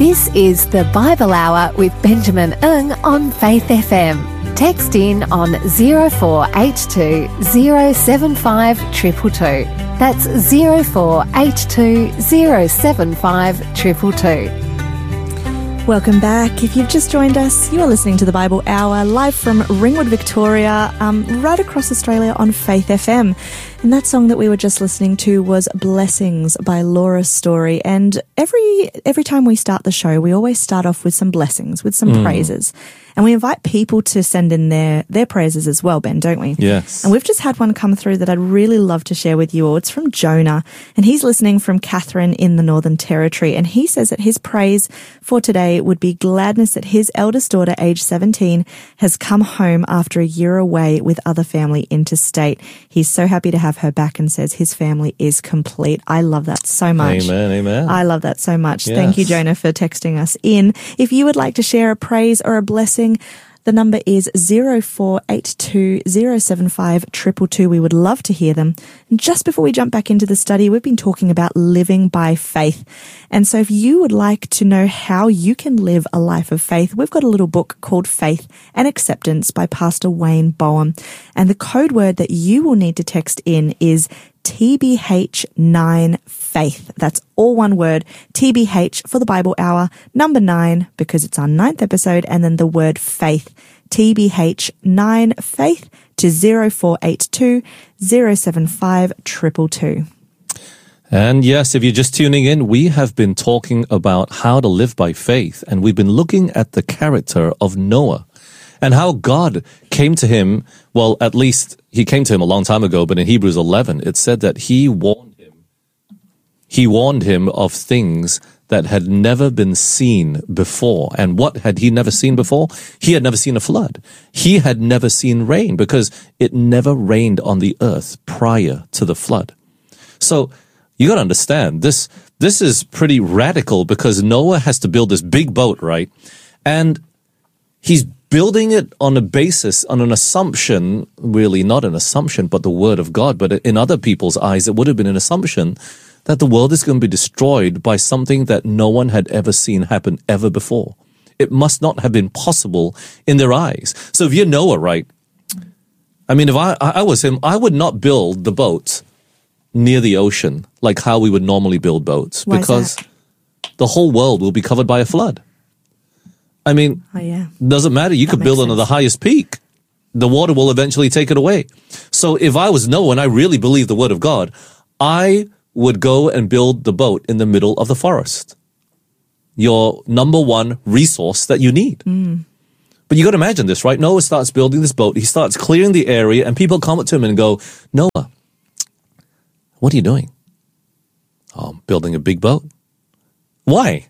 This is the Bible Hour with Benjamin Ng on Faith FM. Text in on 0482 075 222. That's 0482 075 222. Welcome back. If you've just joined us, you are listening to the Bible Hour live from Ringwood, Victoria, right across Australia on Faith FM. And that song that we were just listening to was Blessings by Laura Story. And every time we start the show, we always start off with some blessings, with some praises. And we invite people to send in their praises as well, Ben, don't we? Yes. And we've just had one come through that I'd really love to share with you all. It's from Jonah, and he's listening from Catherine in the Northern Territory. And he says that his praise for today would be gladness that his eldest daughter, age 17, has come home after a year away with other family interstate. He's so happy to have her back and says his family is complete. I love that so much. Amen, amen. I love that so much. Yes. Thank you, Jonah, for texting us in. If you would like to share a praise or a blessing, the number is 0482 075 222. We would love to hear them. And just before we jump back into the study, we've been talking about living by faith. And so if you would like to know how you can live a life of faith, we've got a little book called Faith and Acceptance by Pastor Wayne Bowen. And the code word that you will need to text in is TBH9 Faith. That's all one word, TBH for the Bible Hour, number 9, because it's our 9th episode, and then the word faith, TBH9 Faith to 0482 075 222. And yes, if you're just tuning in, we have been talking about how to live by faith, and we've been looking at the character of Noah and how God came to him. Well, at least he came to him a long time ago, but in Hebrews 11, it said that he warned him of things that had never been seen before. And what had he never seen before? He had never seen a flood. He had never seen rain because it never rained on the earth prior to the flood. So you got to understand, this is pretty radical because Noah has to build this big boat, right? And he's building it on a basis, on an assumption, really not an assumption, but the word of God. But in other people's eyes, it would have been an assumption that the world is going to be destroyed by something that no one had ever seen happen ever before. It must not have been possible in their eyes. So if you're Noah, right? I mean, if I was him, I would not build the boat near the ocean like how we would normally build boats. Why because is that? the whole world will be covered by a flood. I mean, doesn't matter. You could build it on the highest peak. The water will eventually take it away. So if I was Noah and I really believe the word of God, I would go and build the boat in the middle of the forest. Your number one resource that you need. But you got to imagine this, right? Noah starts building this boat. He starts clearing the area and people come up to him and go, Noah, what are you doing? Oh, I'm building a big boat. Why?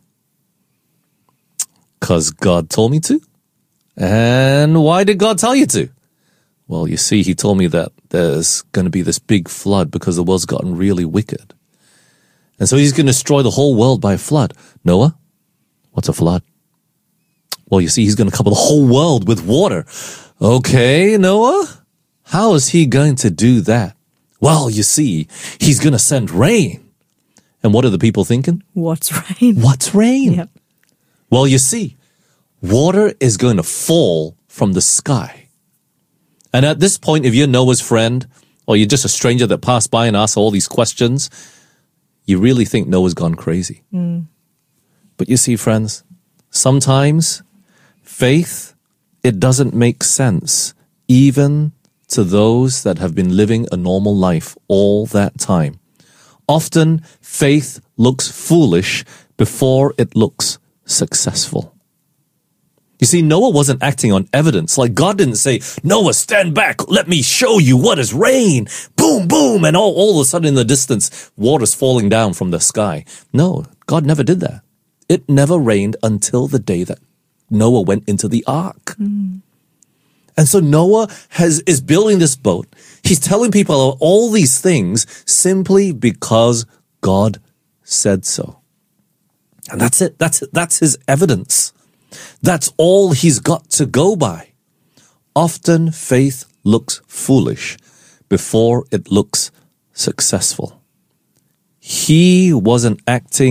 Because God told me to. And why did God tell you to? Well, you see, he told me that there's going to be this big flood because the world's gotten really wicked. And so he's going to destroy the whole world by a flood. Noah, what's a flood? Well, you see, he's going to cover the whole world with water. Okay, Noah, how is he going to do that? Well, you see, he's going to send rain. And what are the people thinking? What's rain? What's rain? Yep. Well, you see, water is going to fall from the sky. And at this point, if you're Noah's friend, or you're just a stranger that passed by and asked all these questions, you really think Noah's gone crazy. But you see, friends, sometimes faith, it doesn't make sense, even to those that have been living a normal life all that time. Often, faith looks foolish before it looks successful. You see, Noah wasn't acting on evidence. Like God didn't say, Noah, stand back. Let me show you what is rain. Boom, boom. And all of a sudden in the distance, water's falling down from the sky. No, God never did that. It never rained until the day that Noah went into the ark. And so Noah is building this boat. He's telling people all these things simply because God said so. And that's it. That's his evidence. That's all he's got to go by. Often faith looks foolish before it looks successful. He wasn't acting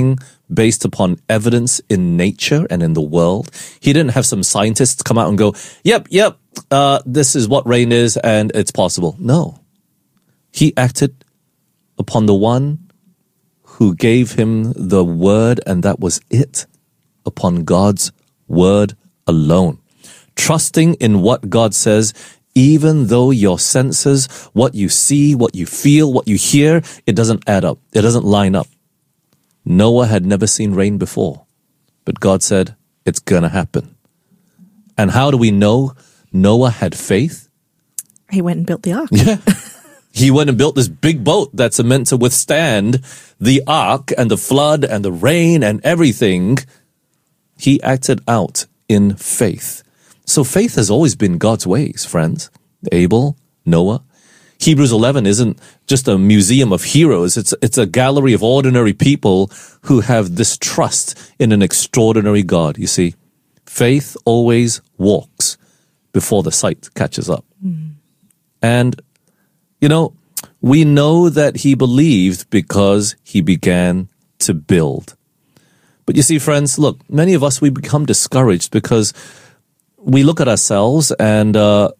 based upon evidence in nature and in the world. He didn't have some scientists come out and go, yep, this is what rain is and it's possible. No. He acted upon the one who gave him the word, and that was it, upon God's word alone. Trusting in what God says, even though your senses, what you see, what you feel, what you hear, it doesn't add up. It doesn't line up. Noah had never seen rain before, but God said, it's going to happen. And how do we know Noah had faith? He went and built the ark. Yeah. He went and built this big boat that's meant to withstand the ark and the flood and the rain and everything. He acted out in faith. So faith has always been God's ways, friends. Abel, Noah. Hebrews 11 isn't just a museum of heroes. It's a gallery of ordinary people who have this trust in an extraordinary God. You see, faith always walks before the sight catches up. And, we know that he believed because he began to build. But you see, friends, look, many of us, we become discouraged because we look at ourselves and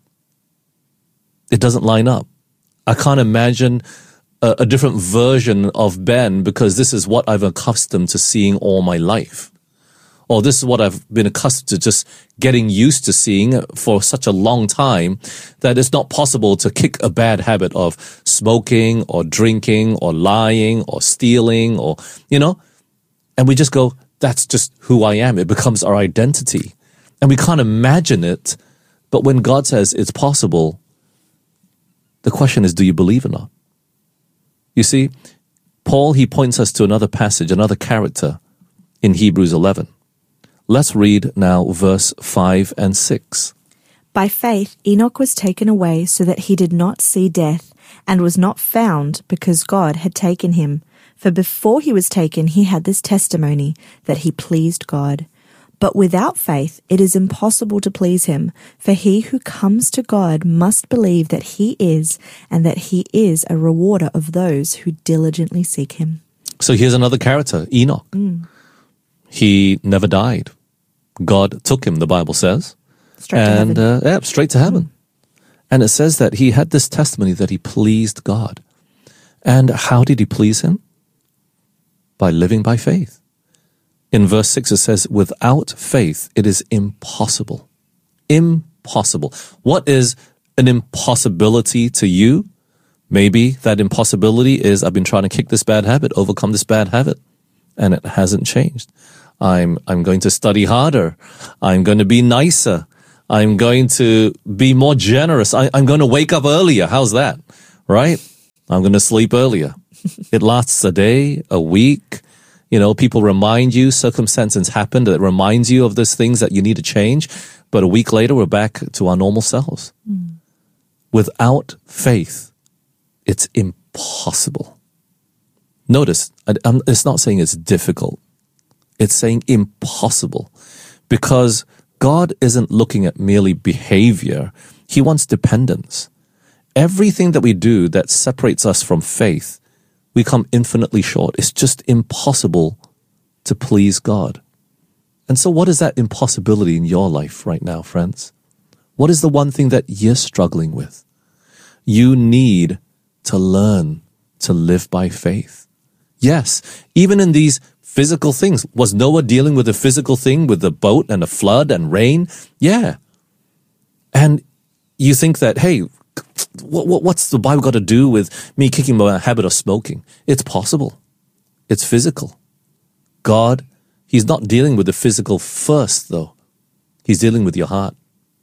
it doesn't line up. I can't imagine a different version of Ben because this is what I've accustomed to seeing all my life. Or this is what I've been accustomed to just getting used to seeing for such a long time that it's not possible to kick a bad habit of smoking or drinking or lying or stealing or, and we just go, that's just who I am. It becomes our identity. And we can't imagine it. But when God says it's possible, the question is, do you believe or not? You see, Paul, he points us to another passage, another character in Hebrews 11. Let's read now verse 5 and 6. By faith, Enoch was taken away so that he did not see death, and was not found because God had taken him. For before he was taken, he had this testimony, that he pleased God. But without faith, it is impossible to please him. For he who comes to God must believe that he is, and that he is a rewarder of those who diligently seek him. So here's another character, Enoch. He never died. God took him, the Bible says. Straight to heaven. Straight to heaven. And it says that he had this testimony that he pleased God. And how did he please him? By living by faith. In verse 6 it says, without faith it is impossible. Impossible. What is an impossibility to you? Maybe that impossibility is, I've been trying to kick this bad habit, overcome this bad habit, and it hasn't changed. I'm going to study harder. I'm going to be nicer. I'm going to be more generous. I'm going to wake up earlier. How's that? Right? I'm going to sleep earlier. It lasts a day, a week. People remind you, circumstances happen that reminds you of those things that you need to change. But a week later, we're back to our normal selves. Without faith, it's impossible. Notice, it's not saying it's difficult. It's saying impossible, because God isn't looking at merely behavior. He wants dependence. Everything that we do that separates us from faith, we come infinitely short. It's just impossible to please God. And so what is that impossibility in your life right now, friends? What is the one thing that you're struggling with? You need to learn to live by faith. Yes, even in these physical things. Was Noah dealing with a physical thing with the boat and the flood and rain? Yeah. And you think that, hey, what's the Bible got to do with me kicking my habit of smoking? It's possible. It's physical. God, he's not dealing with the physical first, though. He's dealing with your heart.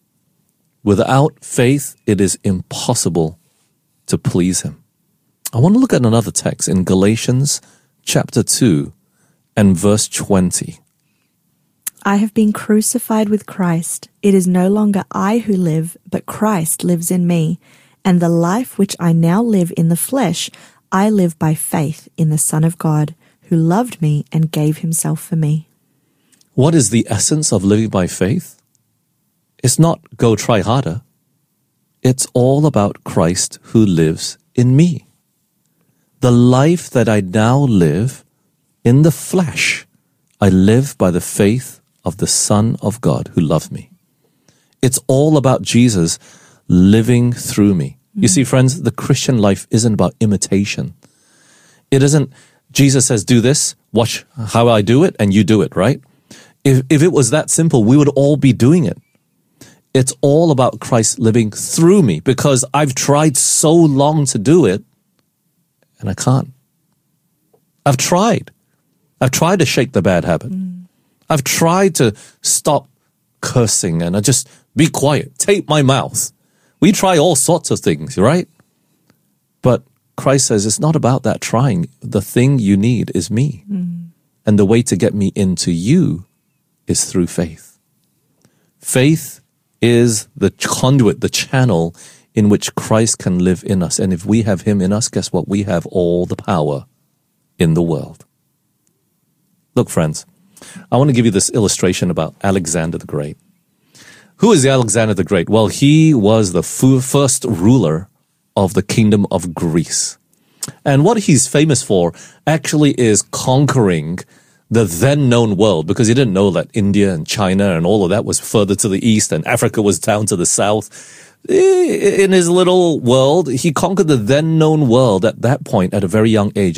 Without faith, it is impossible to please him. I want to look at another text in Galatians chapter 2 and verse 20. I have been crucified with Christ. It is no longer I who live, but Christ lives in me. And the life which I now live in the flesh, I live by faith in the Son of God, who loved me and gave himself for me. What is the essence of living by faith? It's not go try harder. It's all about Christ who lives in me. The life that I now live in the flesh, I live by the faith of the Son of God who loved me. It's all about Jesus living through me. You see, friends, the Christian life isn't about imitation. It isn't, Jesus says, do this, watch how I do it, and you do it, right? If it was that simple, we would all be doing it. It's all about Christ living through me because I've tried so long to do it and I can't. I've tried. I've tried to shake the bad habit. I've tried to stop cursing and I just be quiet, tape my mouth. We try all sorts of things, right? But Christ says it's not about that trying. The thing you need is me. And the way to get me into you is through faith. Faith is the conduit, the channel in which Christ can live in us. And if we have him in us, guess what? We have all the power in the world. Look, friends, I want to give you this illustration about Alexander the Great. Who is Alexander the Great? Well, he was the first ruler of the kingdom of Greece. And what he's famous for actually is conquering the then known world, because he didn't know that India and China and all of that was further to the east and Africa was down to the south. In his little world, he conquered the then known world at that point at a very young age.